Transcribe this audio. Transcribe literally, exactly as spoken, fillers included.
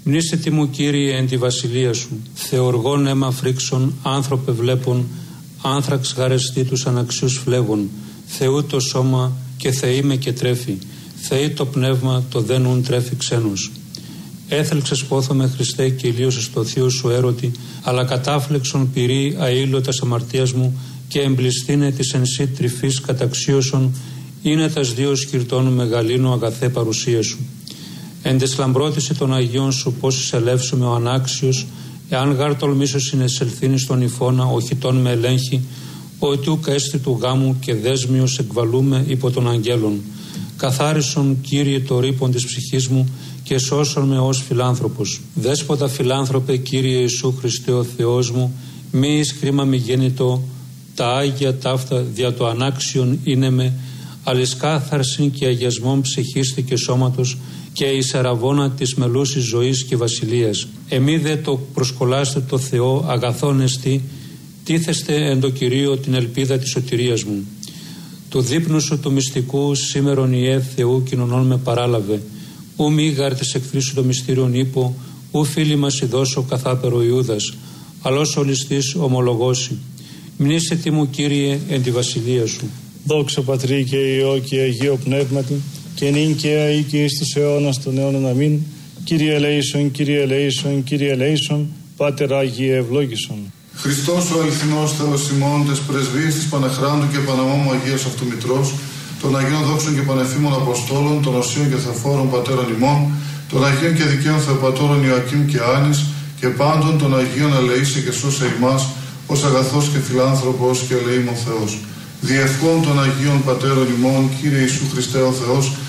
Μνήσθητη μου, Κύριε, εν τη βασιλεία σου, θεοργών αίμα φρίξον, άνθρωπε βλέπων, άνθραξ γαρεστή τους αναξιούς φλέβων, Θεού το σώμα και Θεή με και τρέφει, Θεή το πνεύμα το δεν ουν τρέφει ξένος. Έθελξες πόθομαι, Χριστέ, και ηλίωσες το θείο σου έρωτη, αλλά κατάφλεξον πυρή αήλωτας αμαρτίας μου και εμπληστήνε της εν σύ τρυφής καταξίωσον, είναι τας δύο σκυρτών μεγαλύνου αγαθέ παρουσία σου. Εν τες λαμπρότηση των Αγίων σου πώς εισελεύσουμε ο ανάξιος, εάν γάρ τολμήσω συνεσελθύνει στον υφώνα, οχητών με ελέγχει, ότι ούκ έστι του γάμου και δέσμιος εκβαλούμε υπό των αγγέλων. Καθάρισον, Κύριε, το ρήπον της ψυχής μου και σώσον με ως φιλάνθρωπος. Δέσποτα φιλάνθρωπε, Κύριε Ιησού Χριστέ ο Θεός μου, μη εις κρίμα μη γέννητο, τα Άγια ταύτα δια το ανάξιον είναι με, αλης κάθαρσιν και αγιασμόν ψυχίστη και σώματος και εις αραβώνα της μελούσης ζωής και βασιλείας. Εμεί δε το προσκολάστε το Θεό αγαθόν εστί, τίθεστε εν το Κυρίω την ελπίδα της σωτηρίας μου. Του δείπνου σου του μυστικού σήμερον Ιε Θεού κοινωνών με παράλαβε, ου μη γάρ της εχθρίσου το μυστήριον ύπο, ου φίλοι μας ειδώσω καθάπερο Ιούδας, αλός ολιστής ομολογώσει. Μνήσθητη μου, Κύριε, εν τη βασιλεία σου. Δόξα Πατρί και Υιό και Αγίο Πνεύματι, και νυν και αεί και εις τους αιώνας των αιώνων αμήν. Κύριε ελέησον, Κύριε ελέησον, Κύριε ελέησον, Πάτερ Άγιε ευλόγησον. Χριστός ο αληθινός Θεός ημών, τες πρεσβείες της Παναχράντου και Παναμόμου Αγίας Αυτομητρός, των Αγίων Δόξων και Πανεφήμων Αποστόλων, των Οσίων και Θεοφόρων Πατέρων ημών, των Αγίων και Δικαίων Θεοπατώρων Ιωακήμ και Άνης, και πάντων των Αγίων ελεήσε και σώσε ημάς, ως αγαθός και φιλάνθρωπος και ελεήμων Θεός. Διευχών των Αγίων Πατέρων ημών, Κύριε Ιησού Χριστέ ο Θεός,